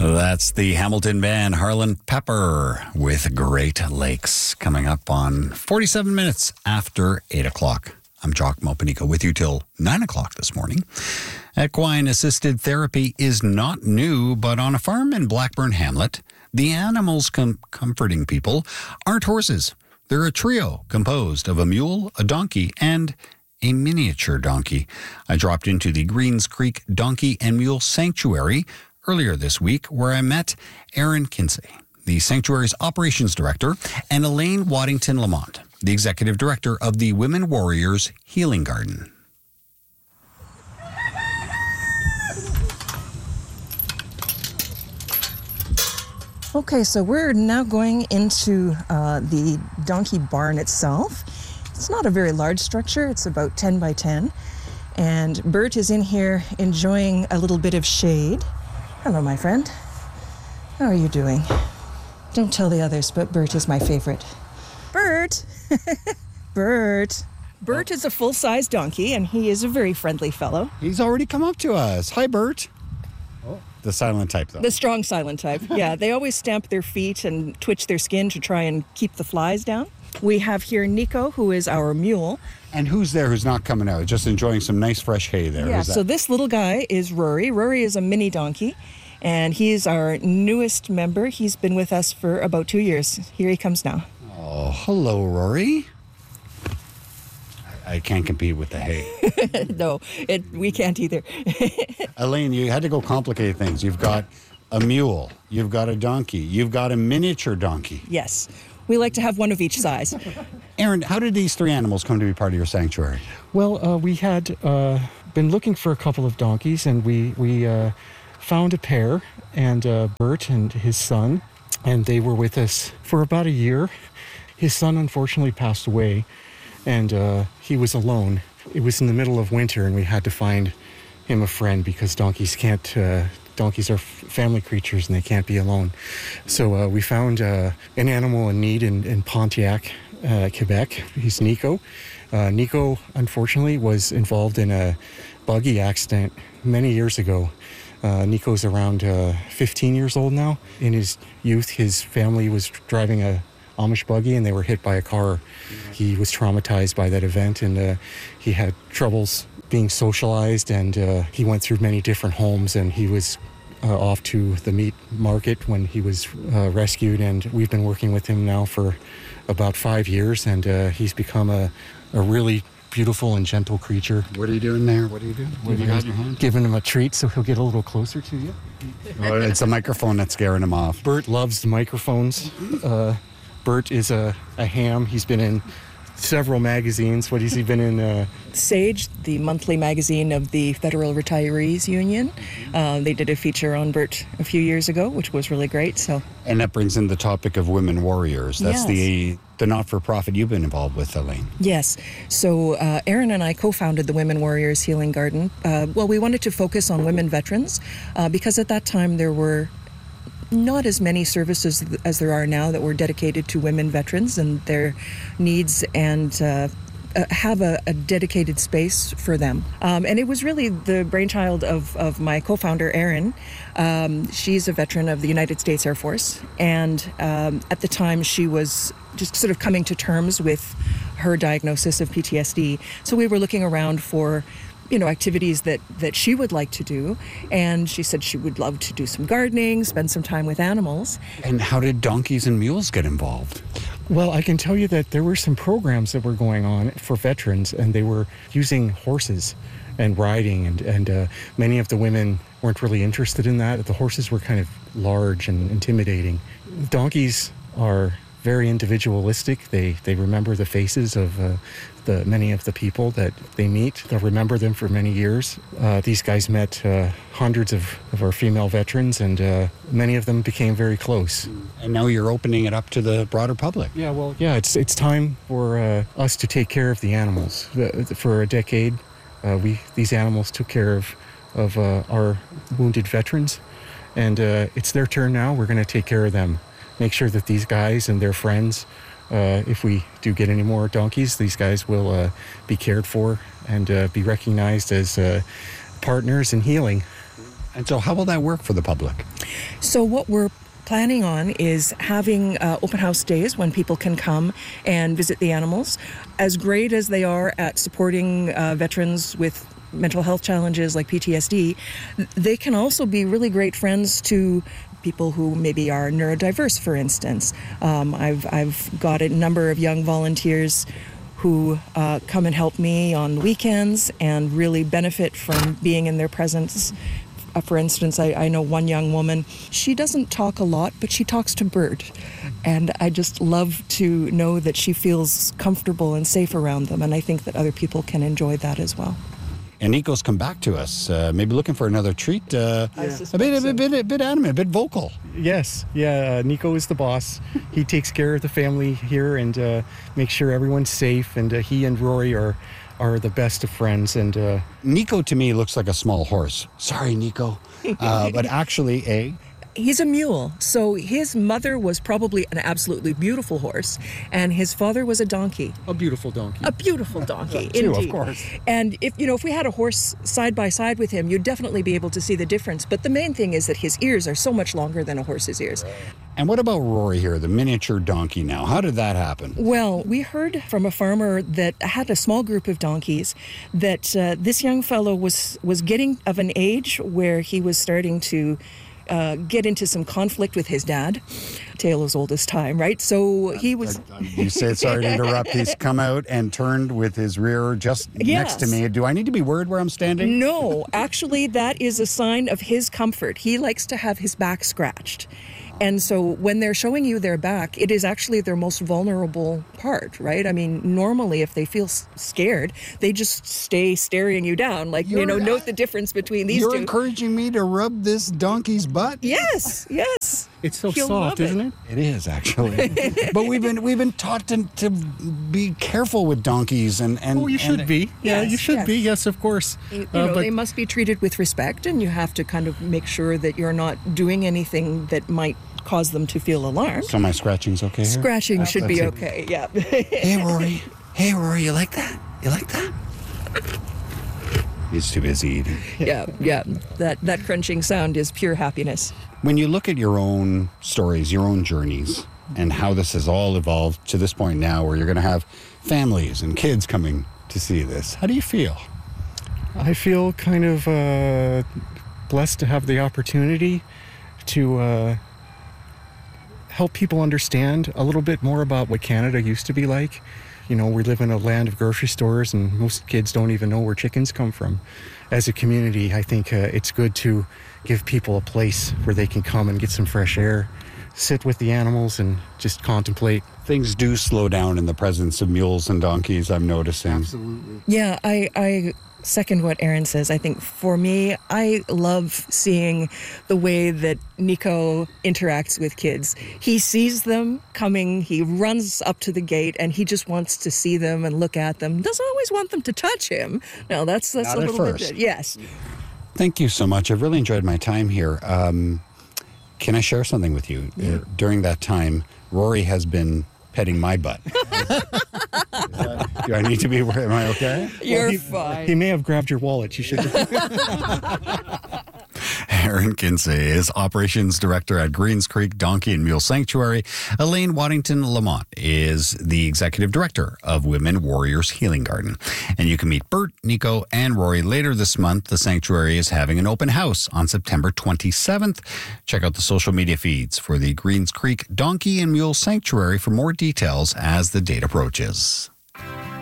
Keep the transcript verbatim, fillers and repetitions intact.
That's the Hamilton band Harlan Pepper with Great Lakes coming up on forty-seven minutes after eight o'clock. I'm Jock Mopanico with you till nine o'clock this morning. Equine assisted therapy is not new, but on a farm in Blackburn Hamlet, the animals com- comforting people aren't horses. They're a trio composed of a mule, a donkey, and a miniature donkey. I dropped into the Greens Creek Donkey and Mule Sanctuary earlier this week, where I met Erin Kinsey, the sanctuary's operations director, and Elaine Waddington Lamont, the executive director of the Women Warriors Healing Garden. Okay, so we're now going into uh, the donkey barn itself. It's not a very large structure, it's about ten by ten. And Bert is in here enjoying a little bit of shade. Hello, my friend. How are you doing? Don't tell the others, but Bert is my favorite. Bert! Bert! Bert is a full-size donkey, and he is a very friendly fellow. He's already come up to us. Hi, Bert. Oh, the silent type, though. The strong silent type, yeah. They always stamp their feet and twitch their skin to try and keep the flies down. We have here Nico, who is our mule. And who's there who's not coming out, just enjoying some nice fresh hay there? Yeah, Who's that? So this little guy is Rory. Rory is a mini donkey, and he's our newest member. He's been with us for about two years. Here he comes now. Oh, hello, Rory. I can't compete with the hay. No, it, we can't either. Elaine, you had to go complicate things. You've got a mule, you've got a donkey, you've got a miniature donkey. Yes, we like to have one of each size. Erin, how did these three animals come to be part of your sanctuary? Well, uh, we had uh, been looking for a couple of donkeys, and we, we uh, found a pair, and uh, Bert and his son, and they were with us for about a year. His son unfortunately passed away, and uh, he was alone. It was in the middle of winter, and we had to find him a friend because donkeys can't... Uh, donkeys are f- family creatures, and they can't be alone. So uh, we found uh, an animal in need in, in Pontiac, uh, Quebec. He's Nico. Uh, Nico, unfortunately, was involved in a buggy accident many years ago. Uh, Nico's around uh, fifteen years old now. In his youth, his family was driving a Amish buggy, and they were hit by a car. He was traumatized by that event, and uh, he had troubles being socialized, and uh, he went through many different homes, and he was uh, off to the meat market when he was uh, rescued, and we've been working with him now for about five years, and uh, he's become a, a really beautiful and gentle creature. What are you doing there? What are you doing? What have you got in your hand? Giving him a treat so he'll get a little closer to you. Oh, it's a microphone that's scaring him off. Bert loves the microphones. Uh, Bert is a, a ham. He's been in several magazines. What has he been in? Uh... Sage, the monthly magazine of the Federal Retirees Union. Uh, they did a feature on Bert a few years ago, which was really great. So, and that brings in the topic of Women Warriors. That's yes. the the not-for-profit you've been involved with, Elaine. Yes. So uh, Erin and I co-founded the Women Warriors Healing Garden. Uh, well, we wanted to focus on women veterans uh, because at that time there were not as many services as there are now that were dedicated to women veterans and their needs, and uh, uh, have a, a dedicated space for them. Um, and it was really the brainchild of, of my co-founder, Erin. Um, she's a veteran of the United States Air Force, and um, at the time she was just sort of coming to terms with her diagnosis of P T S D. So we were looking around for you know, activities that, that she would like to do. And she said she would love to do some gardening, spend some time with animals. And how did donkeys and mules get involved? Well, I can tell you that there were some programs that were going on for veterans, and they were using horses and riding, and, and uh, many of the women weren't really interested in that. The horses were kind of large and intimidating. Donkeys are very individualistic. They they remember the faces of uh, the many of the people that they meet. They'll remember them for many years. Uh, these guys met uh, hundreds of, of our female veterans, and uh, many of them became very close. And now you're opening it up to the broader public. Yeah, well, yeah, it's it's time for uh, us to take care of the animals. For a decade, uh, we these animals took care of of uh, our wounded veterans, and uh, it's their turn now. We're going to take care of them. Make sure that these guys and their friends, uh, if we do get any more donkeys, these guys will uh, be cared for and uh, be recognized as uh, partners in healing. And so how will that work for the public? So what we're planning on is having uh, open house days when people can come and visit the animals. As great as they are at supporting uh, veterans with mental health challenges like P T S D, they can also be really great friends to people who maybe are neurodiverse, for instance. Um, I've, I've got a number of young volunteers who uh, come and help me on weekends and really benefit from being in their presence. Uh, for instance, I, I know one young woman, she doesn't talk a lot, but she talks to Bert. And I just love to know that she feels comfortable and safe around them. And I think that other people can enjoy that as well. And Nico's come back to us, uh, maybe looking for another treat. Uh, I a suspect bit, so. a bit, a bit adamant, a bit vocal. Yes, yeah, uh, Nico is the boss. He takes care of the family here and uh, makes sure everyone's safe. And uh, he and Rory are are the best of friends. And uh, Nico to me looks like a small horse. Sorry, Nico, uh, but actually, a. He's a mule, so his mother was probably an absolutely beautiful horse, and his father was a donkey. a beautiful donkey. A beautiful donkey, Too, indeed. of course. And if you know, if we had a horse side by side with him, you'd definitely be able to see the difference. But the main thing is that his ears are so much longer than a horse's ears. And what about Rory here, the miniature donkey now? How did that happen? Well, we heard from a farmer that had a small group of donkeys that uh, this young fellow was was getting of an age where he was starting to Uh, get into some conflict with his dad. Tale as old as time, right? So he was... You say, sorry to interrupt, he's come out and turned with his rear just next to Yes. me. Do I need to be worried where I'm standing? No, actually, that is a sign of his comfort. He likes to have his back scratched. And so when they're showing you their back, it is actually their most vulnerable part, right? I mean, normally if they feel s- scared, they just stay staring you down. Like, you You're- know, note the difference between these You're two. encouraging me to rub this donkey's butt? Yes, yes. It's so He'll soft, love it. isn't it? It is actually, but we've been we've been taught to, to be careful with donkeys and and. Oh, you should and- be. Yeah, Yes, you should yes. be. Yes, of course. You Uh, know, but they must be treated with respect, and you have to kind of make sure that you're not doing anything that might cause them to feel alarmed. So my scratching's okay here? Scratching should be that's okay, yeah. Hey Rory, hey Rory, you like that? You like that? He's too busy eating. yeah, yeah. That, that crunching sound is pure happiness. When you look at your own stories, your own journeys, and how this has all evolved to this point now where you're going to have families and kids coming to see this, how do you feel? I feel kind of uh, blessed to have the opportunity to uh, help people understand a little bit more about what Canada used to be like. You know, we live in a land of grocery stores, and most kids don't even know where chickens come from. As a community, I think uh, it's good to give people a place where they can come and get some fresh air, sit with the animals, and just contemplate. Things do slow down in the presence of mules and donkeys, I'm noticing. Absolutely. Yeah, I, I second what Aaron says. I think for me, I love seeing the way that Nico interacts with kids. He sees them coming, he runs up to the gate, and he just wants to see them and look at them. Doesn't always want them to touch him. No, that's that's Not a at little first. bit. Yes. Thank you so much. I've really enjoyed my time here. Um, can I share something with you? Uh, during that time, Rory has been petting my butt. Do I need to be worried? Am I okay? You're he, fine. He may have grabbed your wallet. You should. Aaron Kinsey is Operations Director at Greens Creek Donkey and Mule Sanctuary. Elaine Waddington Lamont is the Executive Director of Women Warriors Healing Garden. And you can meet Bert, Nico, and Rory later this month. The sanctuary is having an open house on September twenty-seventh. Check out the social media feeds for the Greens Creek Donkey and Mule Sanctuary for more details as the date approaches.